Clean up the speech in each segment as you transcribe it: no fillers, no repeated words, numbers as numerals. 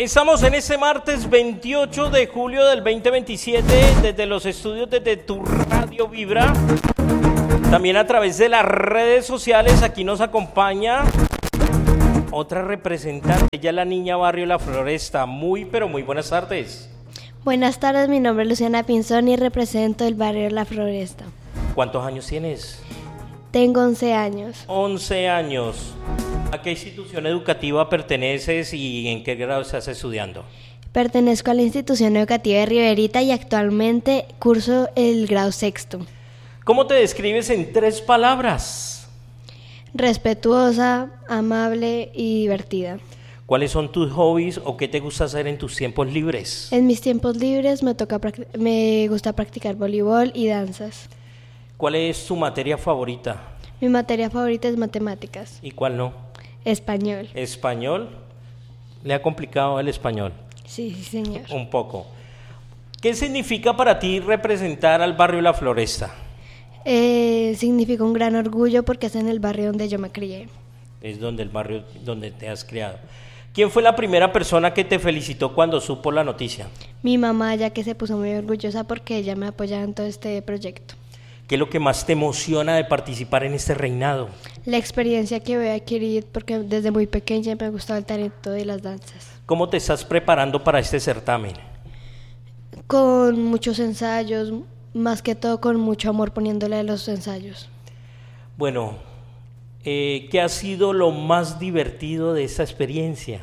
Estamos en este martes 28 de julio del 2027 desde los estudios de tu Radio Vibra. También a través de las redes sociales aquí nos acompaña otra representante, ella es la niña Barrio La Floresta. Muy buenas tardes. Buenas tardes, mi nombre es Luciana Pinzón y represento el barrio La Floresta. ¿Cuántos años tienes? Tengo 11 años. 11 años. ¿A qué institución educativa perteneces y en qué grado estás estudiando? Pertenezco a la institución educativa de Riverita y actualmente curso el grado sexto. ¿Cómo te describes en 3 palabras? Respetuosa, amable y divertida. ¿Cuáles son tus hobbies o qué te gusta hacer en tus tiempos libres? En mis tiempos libres me gusta practicar voleibol y danzas. ¿Cuál es tu materia favorita? Mi materia favorita es matemáticas. ¿Y cuál no? Español. ¿Español? ¿Le ha complicado el español? Sí, señor. Un poco. ¿Qué significa para ti representar al barrio La Floresta? Significa un gran orgullo porque es en el barrio donde yo me crié. Es donde el barrio donde te has criado. ¿Quién fue la primera persona que te felicitó cuando supo la noticia? Mi mamá, ya que se puso muy orgullosa porque ella me apoyaba en todo este proyecto. ¿Qué es lo que más te emociona de participar en este reinado? La experiencia que voy a adquirir porque desde muy pequeña me gustaba el talento de las danzas. ¿Cómo te estás preparando para este certamen? Con muchos ensayos, más que todo con mucho amor poniéndole a los ensayos. Bueno, ¿qué ha sido lo más divertido de esta experiencia?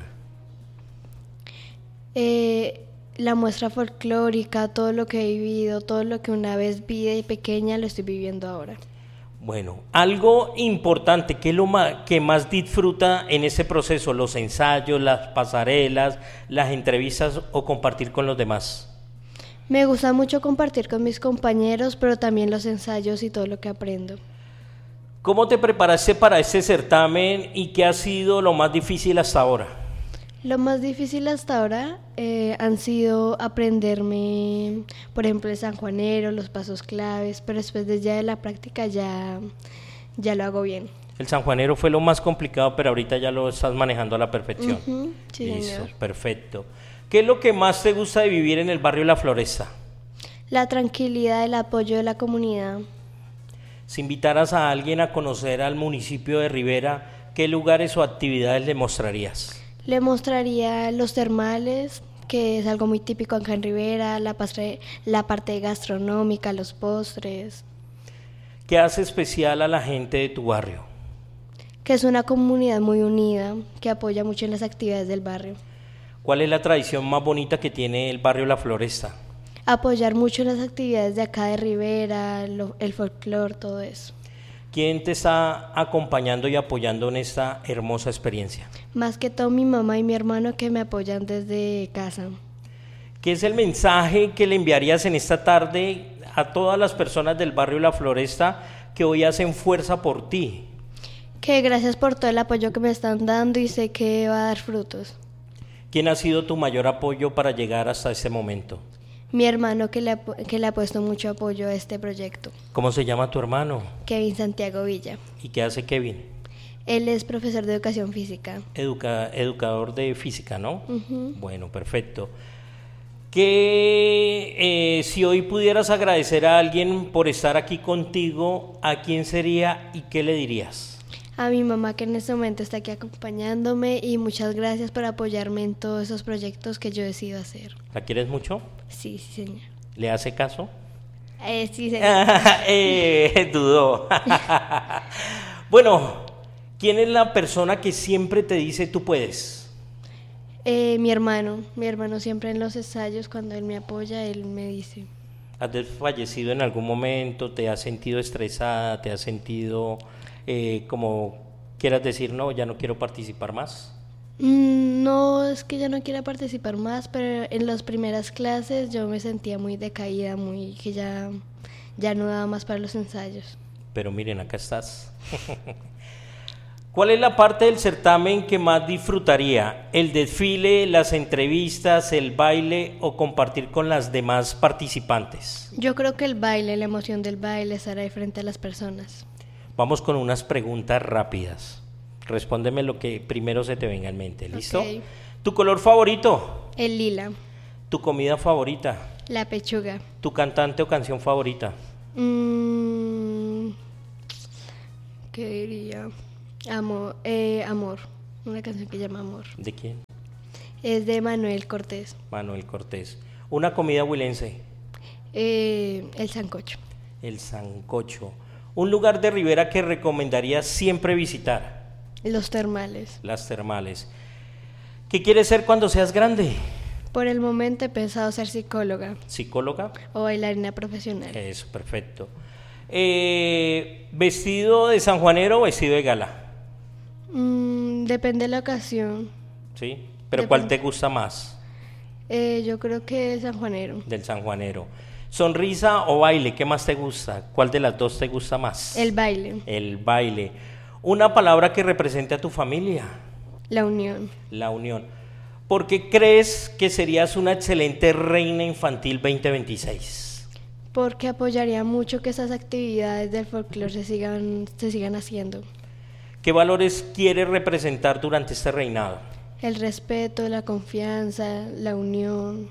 La muestra folclórica, todo lo que he vivido, todo lo que una vez vi de pequeña lo estoy viviendo ahora. Bueno, algo importante, ¿qué es lo que más disfruta en ese proceso? ¿Los ensayos, las pasarelas, las entrevistas o compartir con los demás? Me gusta mucho compartir con mis compañeros, pero también los ensayos y todo lo que aprendo. ¿Cómo te preparaste para este certamen y qué ha sido lo más difícil hasta ahora? Lo más difícil hasta ahora han sido aprenderme, por ejemplo, el sanjuanero, los pasos claves, pero después de ya de la práctica ya lo hago bien. El sanjuanero fue lo más complicado, pero ahorita ya lo estás manejando a la perfección. Sí, listo, señor. Perfecto. ¿Qué es lo que más te gusta de vivir en el barrio La Floresta? La tranquilidad, el apoyo de la comunidad. Si invitaras a alguien a conocer al municipio de Rivera, ¿qué lugares o actividades le mostrarías? Le mostraría los termales, que es algo muy típico acá en Rivera, la parte gastronómica, los postres. ¿Qué hace especial a la gente de tu barrio? Que es una comunidad muy unida, que apoya mucho en las actividades del barrio. ¿Cuál es la tradición más bonita que tiene el barrio La Floresta? Apoyar mucho en las actividades de acá de Rivera, el folclore, todo eso. ¿Quién te está acompañando y apoyando en esta hermosa experiencia? Más que todo mi mamá y mi hermano que me apoyan desde casa. ¿Qué es el mensaje que le enviarías en esta tarde a todas las personas del barrio La Floresta que hoy hacen fuerza por ti? Que gracias por todo el apoyo que me están dando y sé que va a dar frutos. ¿Quién ha sido tu mayor apoyo para llegar hasta este momento? Mi hermano que le ha puesto mucho apoyo a este proyecto. ¿Cómo se llama tu hermano? Kevin Santiago Villa. ¿Y qué hace Kevin? Él es profesor de educación física. Educador de física, ¿no? Bueno, perfecto. Si hoy pudieras agradecer a alguien por estar aquí contigo, ¿a quién sería y qué le dirías? A mi mamá que en este momento está aquí acompañándome y muchas gracias por apoyarme en todos esos proyectos que yo decido hacer. ¿La quieres mucho? Sí, señor. ¿Le hace caso? Sí, señor. Dudó. Bueno, ¿quién es la persona que siempre te dice tú puedes? Mi hermano siempre en los ensayos cuando él me apoya, él me dice. ¿Has desfallecido en algún momento? ¿Te has sentido estresada? ¿Te has sentido como quieras decir no, ya no quiero participar más? No es que ya no quiera participar más, pero en las primeras clases yo me sentía muy decaída, que ya no daba más para los ensayos. Pero miren, acá estás. ¿Cuál es la parte del certamen que más disfrutaría? ¿El desfile, las entrevistas, el baile o compartir con las demás participantes? Yo creo que el baile, la emoción del baile, estar ahí frente a las personas. Vamos con unas preguntas rápidas. Respóndeme lo que primero se te venga en mente, ¿listo? Okay. ¿Tu color favorito? El lila. ¿Tu comida favorita? La pechuga. ¿Tu cantante o canción favorita? Mm, ¿Qué diría? Amor. Una canción que llama Amor. ¿De quién? Es de Manuel Cortés. Manuel Cortés. ¿Una comida huilense? El sancocho. El sancocho. ¿Un lugar de Rivera que recomendarías siempre visitar? Los termales. Las termales. ¿Qué quieres ser cuando seas grande? Por el momento he pensado ser psicóloga ¿Psicóloga? o bailarina profesional. Eso, perfecto. ¿Vestido de sanjuanero o vestido de gala? Depende de la ocasión. ¿Sí? ¿Pero cuál te gusta más? Yo creo que el sanjuanero. Del sanjuanero. ¿Sonrisa o baile? ¿Qué más te gusta? ¿Cuál de las dos te gusta más? El baile. El baile. ¿Una palabra que represente a tu familia? La unión. La unión. ¿Por qué crees que serías una excelente reina infantil 2026? Porque apoyaría mucho que esas actividades del folclore se sigan haciendo. ¿Qué valores quieres representar durante este reinado? El respeto, la confianza, la unión.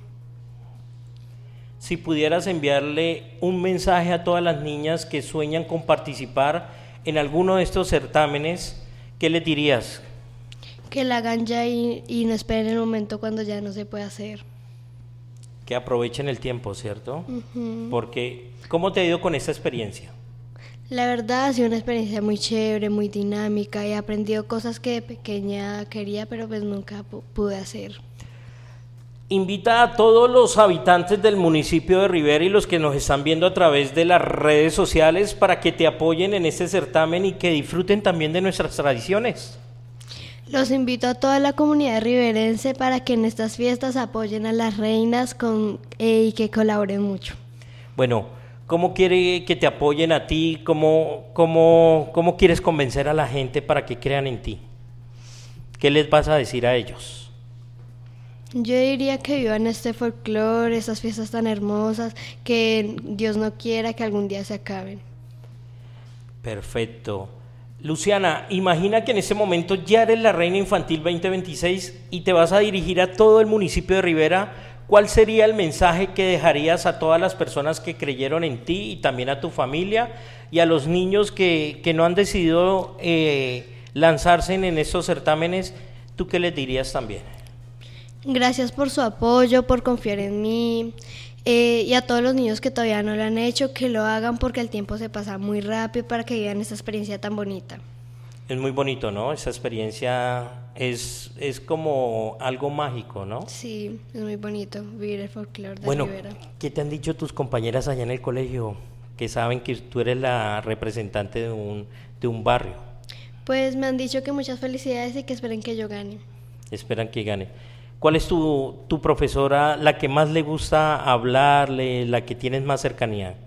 Si pudieras enviarle un mensaje a todas las niñas que sueñan con participar en alguno de estos certámenes, ¿qué les dirías? Que la hagan ya y no esperen el momento cuando ya no se puede hacer. Que aprovechen el tiempo, ¿cierto? Uh-huh. Porque, ¿cómo te ha ido con esta experiencia? La verdad ha sido una experiencia muy chévere, muy dinámica. He aprendido cosas que de pequeña quería, pero pues nunca pude hacer. Invita a todos los habitantes del municipio de Rivera y los que nos están viendo a través de las redes sociales para que te apoyen en este certamen y que disfruten también de nuestras tradiciones. Los invito a toda la comunidad riverense para que en estas fiestas apoyen a las reinas y que colaboren mucho. Bueno, ¿cómo quiere que te apoyen a ti? ¿Cómo quieres convencer a la gente para que crean en ti? ¿Qué les vas a decir a ellos? Yo diría que vivan este folclore, estas fiestas tan hermosas, que Dios no quiera que algún día se acaben. Perfecto. Luciana, imagina que en este momento ya eres la reina infantil 2026 y te vas a dirigir a todo el municipio de Rivera. ¿Cuál sería el mensaje que dejarías a todas las personas que creyeron en ti y también a tu familia y a los niños que no han decidido lanzarse en estos certámenes? ¿Tú qué les dirías también? Gracias por su apoyo, por confiar en mí, y a todos los niños que todavía no lo han hecho, que lo hagan porque el tiempo se pasa muy rápido para que vivan esta experiencia tan bonita. Es muy bonito, ¿no? Esa experiencia es como algo mágico, ¿no? Sí, es muy bonito vivir el folclore de Bueno, Rivera. ¿qué te han dicho tus compañeras allá en el colegio que saben que tú eres la representante de un barrio? Pues me han dicho que muchas felicidades y que esperen que yo gane. Esperan que gane. ¿Cuál es tu profesora, la que más le gusta hablarle, la que tienes más cercanía?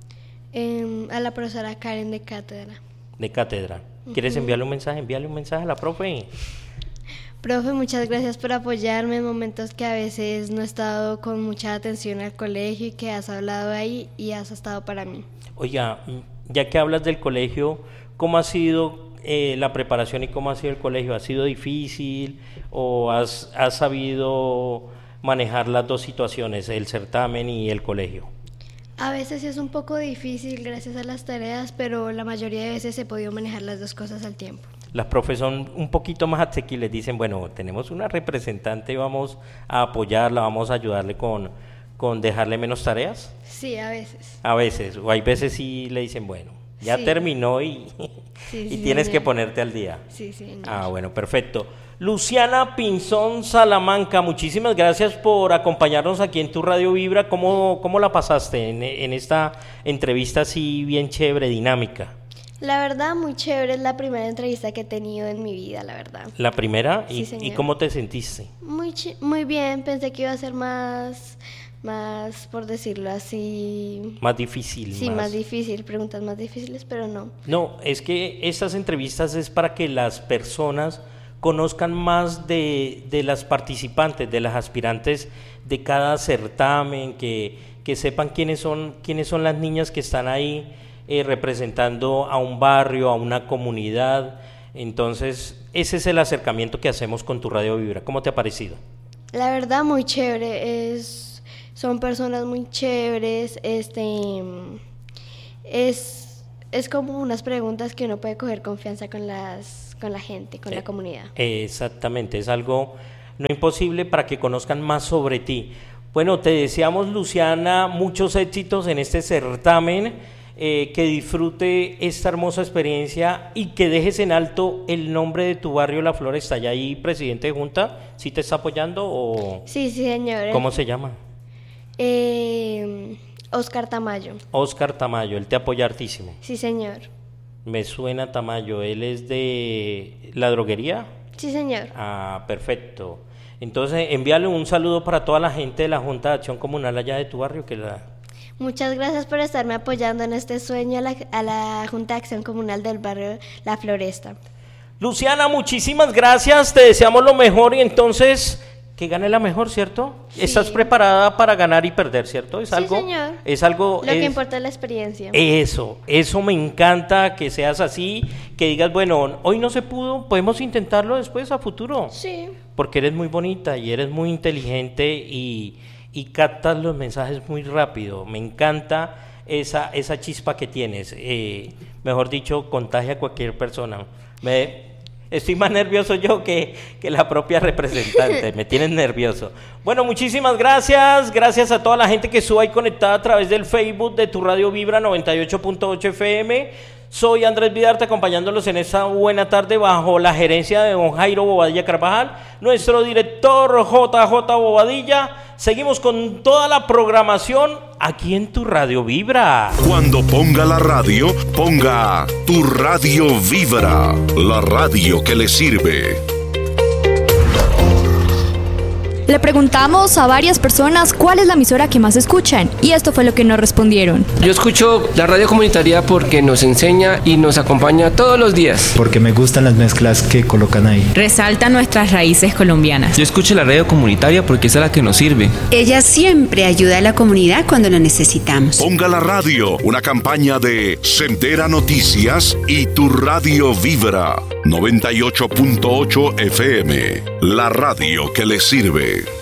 A la profesora Karen de cátedra. De cátedra. ¿Quieres enviarle un mensaje? Envíale un mensaje a la profe. Profe, muchas gracias por apoyarme en momentos que a veces no he estado con mucha atención al colegio y que has hablado ahí y has estado para mí. Oiga, ya que hablas del colegio, ¿cómo ha sido la preparación y cómo ha sido el colegio? ¿Ha sido difícil o has sabido manejar las dos situaciones, el certamen y el colegio? A veces es un poco difícil gracias a las tareas, pero la mayoría de veces he podido manejar las dos cosas al tiempo. Las profes son un poquito más asequibles, dicen, bueno, tenemos una representante, vamos a apoyarla, vamos a ayudarle con dejarle menos tareas. Sí, a veces. A veces, o hay veces sí le dicen, bueno, ya sí. Terminó y tienes que ponerte al día. Sí, sí. Bueno, perfecto. Luciana Pinzón Salamanca, muchísimas gracias por acompañarnos aquí en tu Radio Vibra. ¿Cómo la pasaste en esta entrevista así bien chévere, dinámica? La verdad, muy chévere, es la primera entrevista que he tenido en mi vida, la verdad. ¿La primera? Sí, señor. ¿Y cómo te sentiste? Muy bien, pensé que iba a ser más, por decirlo así... Más difícil. Sí, más difícil, preguntas más difíciles, pero no. No, es que estas entrevistas es para que las personas conozcan más de las participantes, de las aspirantes de cada certamen, que sepan quiénes son las niñas que están ahí representando a un barrio, a una comunidad, Entonces, ese es el acercamiento que hacemos con Tu Radio Vibra. ¿Cómo te ha parecido? La verdad, muy chévere. Son personas muy chéveres. Es como unas preguntas que uno puede coger confianza con la gente, con la comunidad. Exactamente, es algo no imposible para que conozcan más sobre ti. Bueno, te deseamos, Luciana, muchos éxitos en este certamen. Que disfrute esta hermosa experiencia y que dejes en alto el nombre de tu barrio La Floresta. ¿Y ahí, presidente de Junta, sí te está apoyando o...? Sí, señor. ¿Cómo se llama? Oscar Tamayo. Oscar Tamayo, él te apoya hartísimo. Sí, señor. Me suena Tamayo, ¿él es de la droguería? Sí, señor. Ah, perfecto. Entonces, envíale un saludo para toda la gente de la Junta de Acción Comunal allá de tu barrio, que Muchas gracias por estarme apoyando en este sueño a la Junta de Acción Comunal del barrio La Floresta. Luciana, muchísimas gracias, te deseamos lo mejor y entonces que gane la mejor, ¿cierto? Sí. Estás preparada para ganar y perder, ¿cierto? Sí, señor. Lo que importa es la experiencia. Eso me encanta, que seas así, que digas, bueno, hoy no se pudo, podemos intentarlo después a futuro. Sí. Porque eres muy bonita y eres muy inteligente y captas los mensajes muy rápido. Me encanta esa chispa que tienes. Mejor dicho, contagia a cualquier persona. Estoy más nervioso yo que la propia representante. Me tienes nervioso. Bueno, muchísimas gracias. Gracias a toda la gente que estuvo ahí conectada a través del Facebook de Tu Radio Vibra 98.8 FM. Soy Andrés Vidarte, acompañándolos en esta buena tarde bajo la gerencia de don Jairo Bobadilla Carvajal, nuestro director JJ Bobadilla. Seguimos con toda la programación aquí en Tu Radio Vibra. Cuando ponga la radio, ponga Tu Radio Vibra, la radio que le sirve. Le preguntamos a varias personas cuál es la emisora que más escuchan y esto fue lo que nos respondieron. Yo escucho la radio comunitaria porque nos enseña y nos acompaña todos los días. Porque me gustan las mezclas que colocan ahí. Resalta nuestras raíces colombianas. Yo escucho la radio comunitaria porque esa es la que nos sirve. Ella siempre ayuda a la comunidad cuando lo necesitamos. Ponga la radio, una campaña de Sendera Noticias y Tu Radio Vibra 98.8 FM, la radio que le sirve.